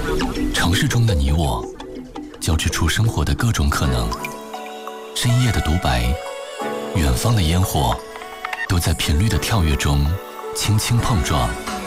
城市中的你我，交织出生活的各种可能。深夜的独白，远方的烟火，都在频率的跳跃中轻轻碰撞。